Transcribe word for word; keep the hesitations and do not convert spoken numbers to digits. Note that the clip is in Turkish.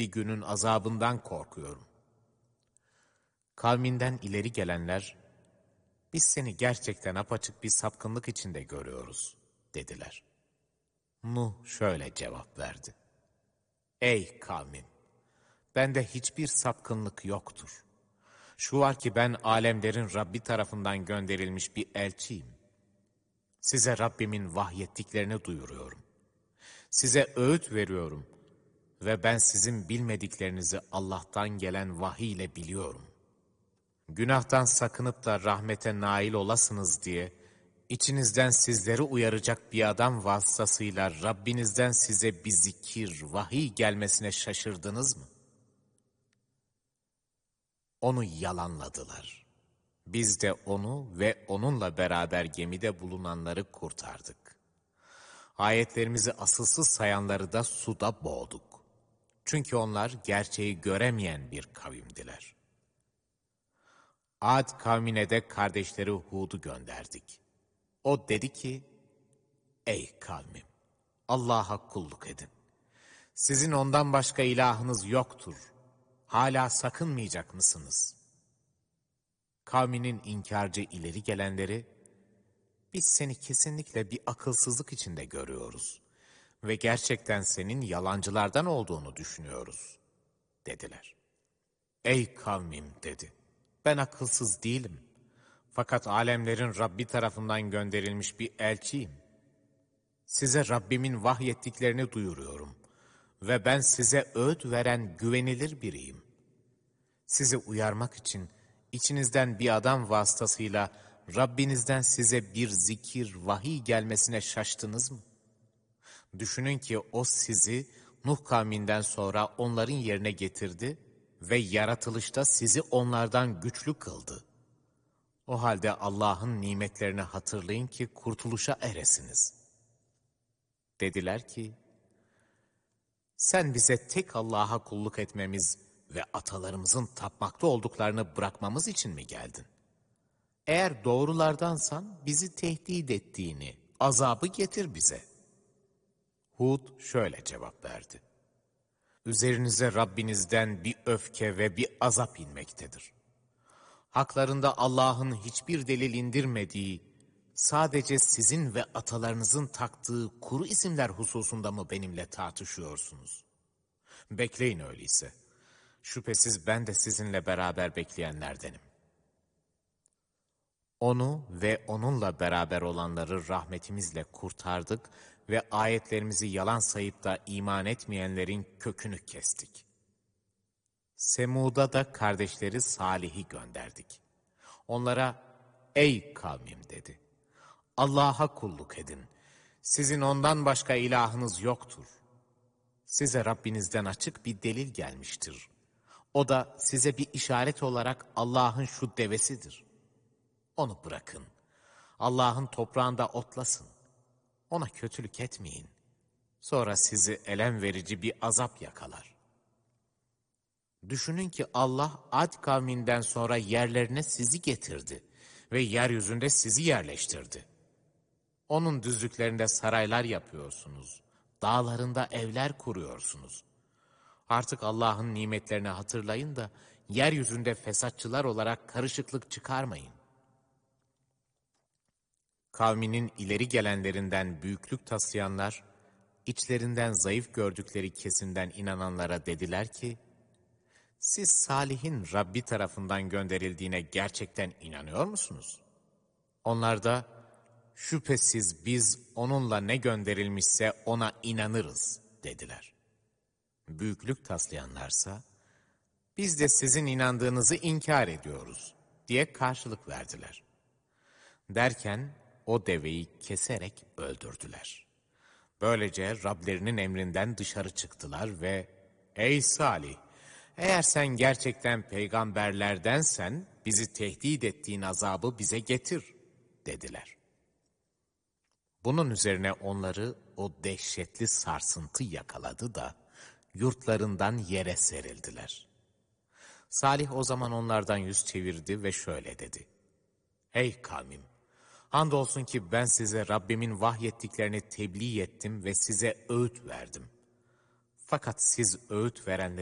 bir günün azabından korkuyorum. Kavminden ileri gelenler, biz seni gerçekten apaçık bir sapkınlık içinde görüyoruz, dediler. Nuh şöyle cevap verdi. Ey kavmim! Bende hiçbir sapkınlık yoktur. Şu var ki ben alemlerin Rabbi tarafından gönderilmiş bir elçiyim. Size Rabbimin vahyettiklerini duyuruyorum. Size öğüt veriyorum ve ben sizin bilmediklerinizi Allah'tan gelen vahiy ile biliyorum. Günahtan sakınıp da rahmete nail olasınız diye, içinizden sizleri uyaracak bir adam vasıtasıyla Rabbinizden size bir zikir, vahiy gelmesine şaşırdınız mı? Onu yalanladılar. Biz de onu ve onunla beraber gemide bulunanları kurtardık. Ayetlerimizi asılsız sayanları da suda boğduk. Çünkü onlar gerçeği göremeyen bir kavimdiler. Ad kavmine de kardeşleri Hud'u gönderdik. O dedi ki, ey kavmim, Allah'a kulluk edin. Sizin ondan başka ilahınız yoktur. Hala sakınmayacak mısınız? Kavminin inkarcı ileri gelenleri, biz seni kesinlikle bir akılsızlık içinde görüyoruz ve gerçekten senin yalancılardan olduğunu düşünüyoruz, dediler. Ey kavmim, dedi, ben akılsız değilim. Fakat alemlerin Rabbi tarafından gönderilmiş bir elçiyim. Size Rabbimin vahyettiklerini duyuruyorum ve ben size öğüt veren güvenilir biriyim. Sizi uyarmak için içinizden bir adam vasıtasıyla Rabbinizden size bir zikir, vahiy gelmesine şaştınız mı? Düşünün ki o sizi Nuh kavminden sonra onların yerine getirdi ve yaratılışta sizi onlardan güçlü kıldı. O halde Allah'ın nimetlerini hatırlayın ki kurtuluşa eresiniz. Dediler ki, sen bize tek Allah'a kulluk etmemiz ve atalarımızın tapmakta olduklarını bırakmamız için mi geldin? Eğer doğrulardansan bizi tehdit ettiğini, azabı getir bize. Hud şöyle cevap verdi. Üzerinize Rabbinizden bir öfke ve bir azap inmektedir. Haklarında Allah'ın hiçbir delil indirmediği, sadece sizin ve atalarınızın taktığı kuru isimler hususunda mı benimle tartışıyorsunuz? Bekleyin öyleyse. Şüphesiz ben de sizinle beraber bekleyenlerdenim. Onu ve onunla beraber olanları rahmetimizle kurtardık ve ayetlerimizi yalan sayıp da iman etmeyenlerin kökünü kestik. Semud'a da kardeşleri Salih'i gönderdik. Onlara, ey kavmim, dedi, Allah'a kulluk edin. Sizin ondan başka ilahınız yoktur. Size Rabbinizden açık bir delil gelmiştir. O da size bir işaret olarak Allah'ın şu devesidir. Onu bırakın. Allah'ın toprağında otlasın. Ona kötülük etmeyin. Sonra sizi elem verici bir azap yakalar. Düşünün ki Allah Ad kavminden sonra yerlerine sizi getirdi ve yeryüzünde sizi yerleştirdi. Onun düzlüklerinde saraylar yapıyorsunuz, dağlarında evler kuruyorsunuz. Artık Allah'ın nimetlerini hatırlayın da yeryüzünde fesatçılar olarak karışıklık çıkarmayın. Kavminin ileri gelenlerinden büyüklük taslayanlar, içlerinden zayıf gördükleri kesimden inananlara dediler ki, siz Salih'in Rabbi tarafından gönderildiğine gerçekten inanıyor musunuz? Onlar da, şüphesiz biz onunla ne gönderilmişse ona inanırız, dediler. Büyüklük taslayanlarsa, biz de sizin inandığınızı inkar ediyoruz, diye karşılık verdiler. Derken, o deveyi keserek öldürdüler. Böylece Rablerinin emrinden dışarı çıktılar ve, ey Salih! Eğer sen gerçekten peygamberlerdensen, bizi tehdit ettiğin azabı bize getir, dediler. Bunun üzerine onları o dehşetli sarsıntı yakaladı da, yurtlarından yere serildiler. Salih o zaman onlardan yüz çevirdi ve şöyle dedi. Ey kavmim! Andolsun ki ben size Rabbimin vahyettiklerini tebliğ ettim ve size öğüt verdim. Fakat siz öğüt verenleri